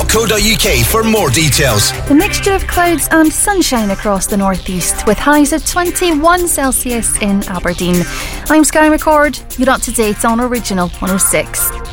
skyfm.co.uk for more details. A mixture of clouds and sunshine across the northeast, with highs of 21 Celsius in Aberdeen. I'm Sky Record. You're up to date on Original 106.